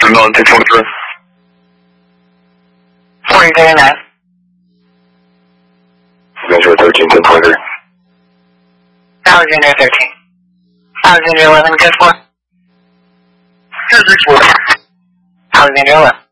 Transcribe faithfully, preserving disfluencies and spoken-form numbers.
on two twenty-three. forty thirty-nine. Metro thirteen, ten twenty-three. Alexander thirteen. Alexander eleven, good for. ten six four. Alexander eleven.